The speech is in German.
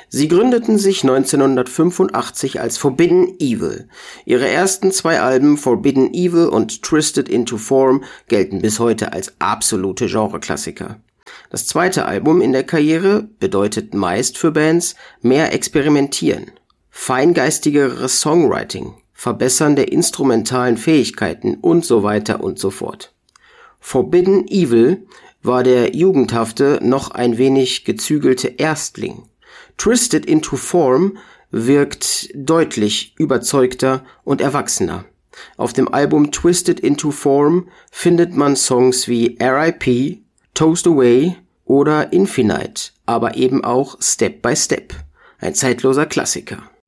Sie gründeten sich 1985 als Forbidden Evil. Ihre ersten 2 Alben Forbidden Evil und Twisted into Form gelten bis heute als absolute Genreklassiker. Das 2. Album in der Karriere bedeutet meist für Bands mehr Experimentieren, feingeistigeres Songwriting, Verbessern der instrumentalen Fähigkeiten und so weiter und so fort. Forbidden Evil war der jugendhafte, noch ein wenig gezügelte Erstling. Twisted into Form wirkt deutlich überzeugter und erwachsener. Auf dem Album Twisted into Form findet man Songs wie R.I.P., Toast Away oder Infinite, aber eben auch Step by Step, ein zeitloser Klassiker.